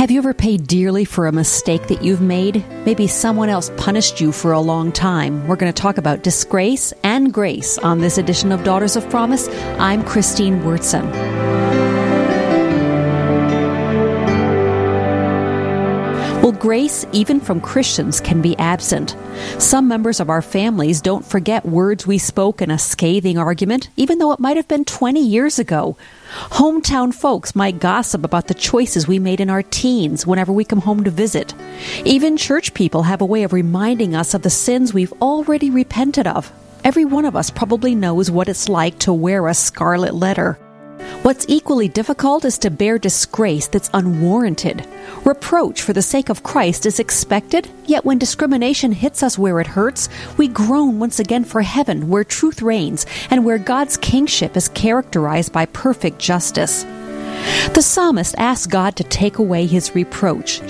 Have you ever paid dearly for a mistake that you've made? Maybe someone else punished you for a long time. We're going to talk about disgrace and grace on this edition of Daughters of Promise. I'm Christine Wurtson. Well, grace, even from Christians, can be absent. Some members of our families don't forget words we spoke in a scathing argument, even though it might have been 20 years ago. Hometown folks might gossip about the choices we made in our teens whenever we come home to visit. Even church people have a way of reminding us of the sins we've already repented of. Every one of us probably knows what it's like to wear a scarlet letter. What's equally difficult is to bear disgrace that's unwarranted. Reproach for the sake of Christ is expected, yet when discrimination hits us where it hurts, we groan once again for heaven, where truth reigns, and where God's kingship is characterized by perfect justice. The psalmist asked God to take away his reproach.